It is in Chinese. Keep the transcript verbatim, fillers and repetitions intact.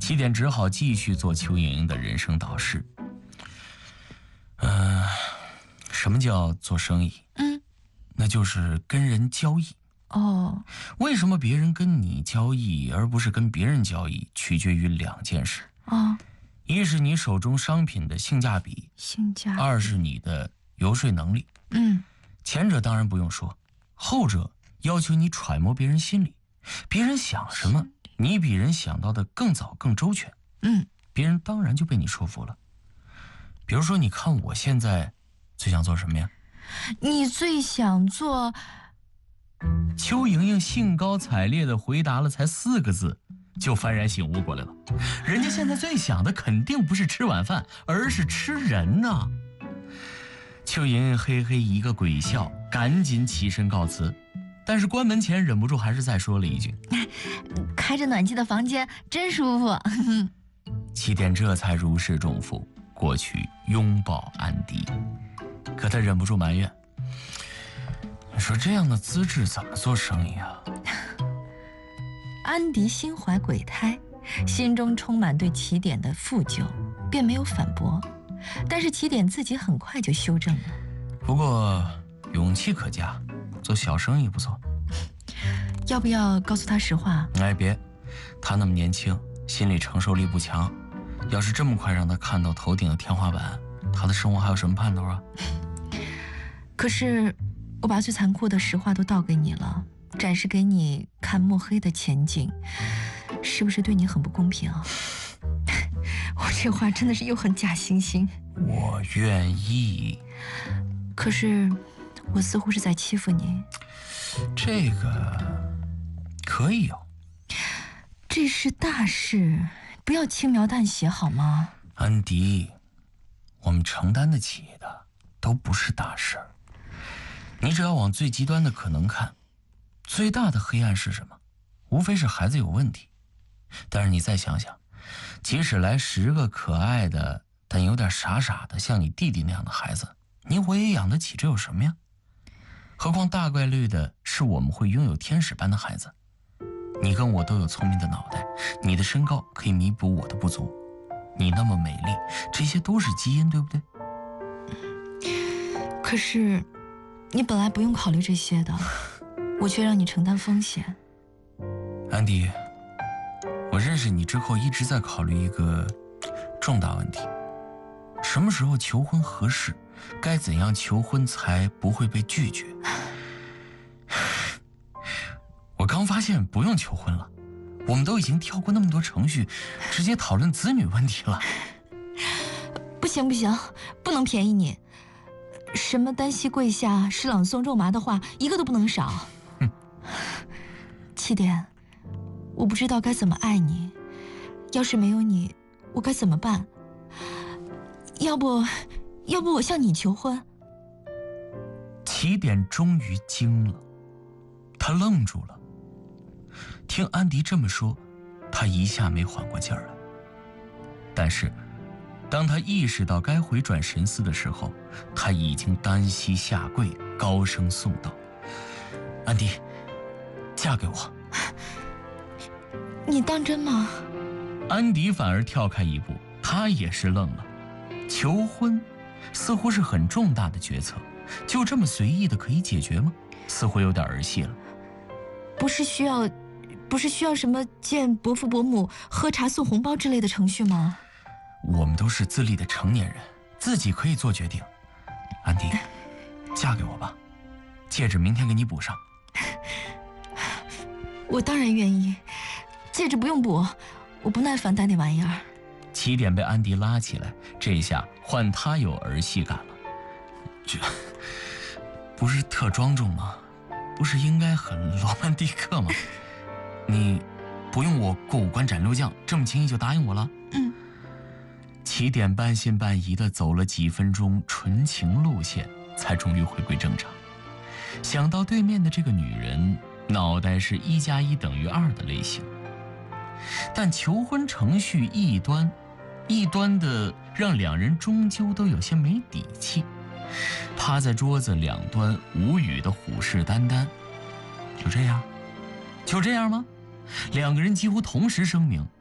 起点只好继续做邱莹莹的人生导师。嗯、呃，什么叫做生意？ 嗯， 那就是跟人交易。 哦， 为什么别人跟你交易而不是跟别人交易，取决于两件事。 哦， 一是你手中商品的性价比， 性价比。 二是你的游说能力。 嗯， 前者当然不用说，后者要求你揣摩别人心理，别人想什么，你比人想到的更早更周全。 嗯， 别人当然就被你说服了。比如说，你看我现在最想做什么呀？ 你最想做？ 邱莹莹兴高采烈地回答了才四个字，就幡然醒悟过来了。人家现在最想的肯定不是吃晚饭，而是吃人呐。邱莹莹嘿嘿一个鬼笑，赶紧起身告辞。但是关门前忍不住还是再说了一句：“ 开着暖气的房间真舒服。” 起点这才如释重负，过去拥抱安迪。可他忍不住埋怨：“你说这样的资质怎么做生意啊？” 安迪心怀鬼胎，心中充满对起点的负疚，便没有反驳。但是起点自己很快就修正了。 不过勇气可嘉，做小生意不错。 要不要告诉他实话？ 哎，别，他那么年轻，心理承受力不强，要是这么快让他看到头顶的天花板，他的生活还有什么盼头啊？ 可是我把最残酷的实话都道给你了，展示给你看墨黑的前景，是不是对你很不公平啊？我这话真的是又很假惺惺。 我愿意。 可是我似乎是在欺负你。 这个可以哦。 这是大事，不要轻描淡写好吗？ 安迪，我们承担得起的都不是大事儿。你只要往最极端的可能看，最大的黑暗是什么？无非是孩子有问题。但是你再想想，即使来十个可爱的但有点傻傻的像你弟弟那样的孩子，你我也养得起，这有什么呀？何况大概率的是我们会拥有天使般的孩子。你跟我都有聪明的脑袋，你的身高可以弥补我的不足，你那么美丽，这些都是基因，对不对？ 可是你本来不用考虑这些的，我却让你承担风险。 安迪，我认识你之后一直在考虑一个重大问题：什么时候求婚合适？该怎样求婚才不会被拒绝？我刚发现不用求婚了，我们都已经跳过那么多程序，直接讨论子女问题了。 不行不行，不能便宜你。什么单膝跪下、诗朗诵肉麻的话，一个都不能少。起点，我不知道该怎么爱你，要是没有你，我该怎么办？要不，要不我向你求婚？ 起点终于惊了，他愣住了。听安迪这么说，他一下没缓过劲儿来。但是当他意识到该回转神思的时候，他已经单膝下跪，高声颂道：“安迪，嫁给我！” 你当真吗？ 安迪反而跳开一步，他也是愣了。求婚似乎是很重大的决策，就这么随意的可以解决吗？似乎有点儿戏了。 不是需要，不是需要什么见伯父伯母、喝茶送红包之类的程序吗？ 我们都是自立的成年人，自己可以做决定。安迪，嫁给我吧，戒指明天给你补上。 我当然愿意，戒指不用补，我不耐烦戴那玩意儿。 起点被安迪拉起来，这下换他有儿戏感了。这不是特庄重吗？不是应该很罗曼蒂克吗？你不用我过五关斩六将，这么轻易就答应我了？ 嗯。 起点半信半疑地走了几分钟纯情路线，才终于回归正常。想到对面的这个女人，脑袋是一加一等于二的类型，但求婚程序一端，一端的让两人终究都有些没底气，趴在桌子两端无语的虎视眈眈。就这样，就这样吗？两个人几乎同时声明，